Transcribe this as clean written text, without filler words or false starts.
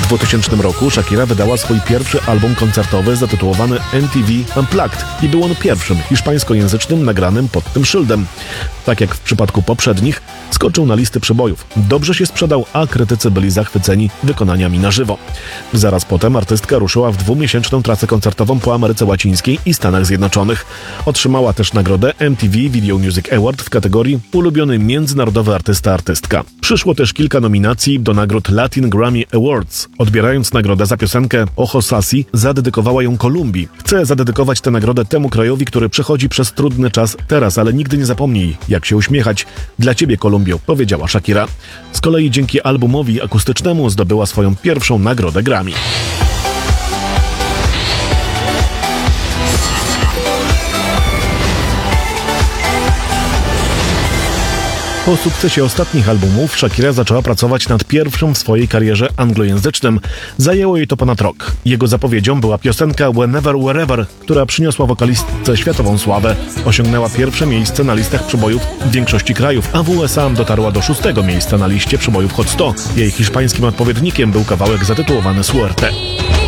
2000 roku Shakira wydała swój pierwszy album koncertowy zatytułowany MTV Unplugged i był on pierwszym hiszpańskojęzycznym nagranym pod tym szyldem. Tak jak w przypadku poprzednich, skoczył na listy przebojów. Dobrze się sprzedał, a krytycy byli zachwyceni wykonaniami na żywo. Zaraz potem artystka ruszyła w 2-miesięczną trasę koncertową po Ameryce Łacińskiej i Stanach Zjednoczonych. Otrzymała też nagrodę MTV Video Music Award w kategorii Ulubiony międzynarodowy artystka. Przyszło też kilka nominacji do nagród Latin Grammy Awards. Odbierając nagrodę za piosenkę Ojo Sasi, zadedykowała ją Kolumbii. Chcę zadedykować tę nagrodę temu krajowi, który przechodzi przez trudny czas teraz, ale nigdy nie zapomnij, jak się uśmiechać. Dla ciebie, Kolumbio, powiedziała Shakira. Z kolei dzięki albumowi akustycznemu zdobyła swoją pierwszą nagrodę Grammy. Po sukcesie ostatnich albumów Shakira zaczęła pracować nad pierwszym w swojej karierze anglojęzycznym. Zajęło jej to ponad rok. Jego zapowiedzią była piosenka Whenever Wherever, która przyniosła wokalistce światową sławę. Osiągnęła pierwsze miejsce na listach przebojów w większości krajów, a w USA dotarła do 6. miejsca na liście przebojów Hot 100. Jej hiszpańskim odpowiednikiem był kawałek zatytułowany Suerte.